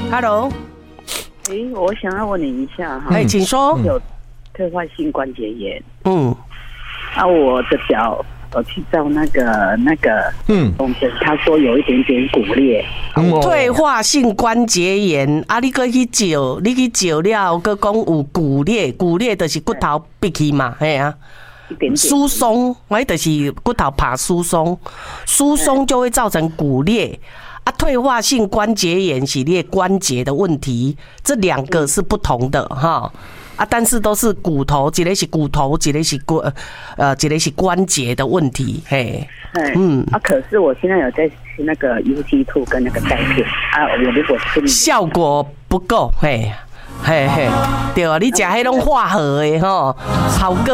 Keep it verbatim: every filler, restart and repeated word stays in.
，Hello， 哎，我想要问你一下哈， 哎，请说。 有退化性关节炎， 嗯， 啊，我的脚我去照那个那个，嗯，他说有一点点骨裂， 嗯、退化性关节炎，啊，你搁去照，你去照了，搁讲有骨裂，骨裂就是骨头闭起嘛，嘿啊。疏松，我就是骨头怕疏松，疏松就会造成骨裂。啊，退化性关节炎是你的关节的问题，这两个是不同的哈。啊，但是都是骨头，一个是骨头，一个是骨，呃，一个是关节的问题，嘿。 嗯。啊，可是我现在有在吃那个 U T 二 跟那个钙片啊，我如果吃效果不够，嘿，嘿嘿，对啊，你吃迄种化合的吼，效果。